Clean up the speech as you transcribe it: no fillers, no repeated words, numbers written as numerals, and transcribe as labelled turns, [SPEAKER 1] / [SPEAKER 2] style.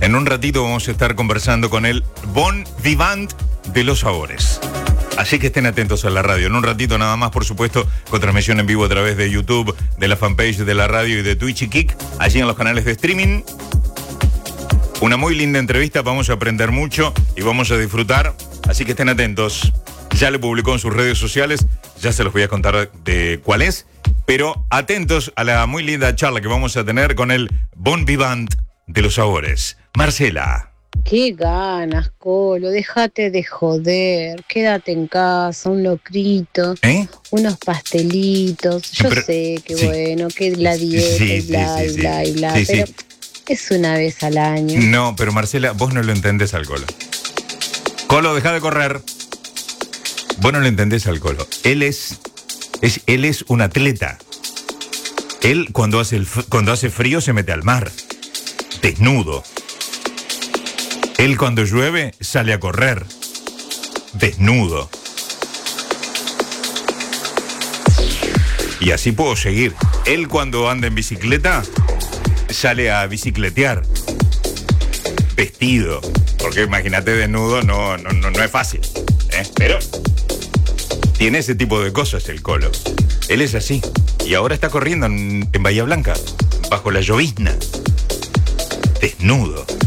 [SPEAKER 1] En un ratito vamos a estar conversando con el bon vivant de los sabores. Así que estén atentos a la radio. En un ratito nada más, por supuesto, con transmisión en vivo a través de YouTube, de la fanpage de la radio y de Twitch y Kik, allí en los canales de streaming. Una muy linda entrevista, vamos a aprender mucho y vamos a disfrutar. Así que estén atentos. Ya lo publicó en sus redes sociales, ya se los voy a contar de cuál es. Pero atentos a la muy linda charla que vamos a tener con el bon vivant de los sabores. Marcela.
[SPEAKER 2] Qué ganas, Colo, déjate de joder, quédate en casa, un locrito, unos pastelitos, yo
[SPEAKER 1] pero,
[SPEAKER 2] sé que
[SPEAKER 1] sí.
[SPEAKER 2] Bueno, que la dieta y bla, y bla, y bla, pero es una vez al año.
[SPEAKER 1] No, pero Marcela, vos no lo entendés al Colo. Colo, deja de correr. Vos no lo entendés al Colo. Él es un atleta. Él cuando hace frío se mete al mar, desnudo. Él cuando llueve sale a correr, desnudo. Y así puedo seguir. Él cuando anda en bicicleta sale a bicicletear, vestido. Porque imagínate desnudo, no es fácil, Pero tiene ese tipo de cosas el Colo. Él es así. Y ahora está corriendo en Bahía Blanca, bajo la llovizna, desnudo.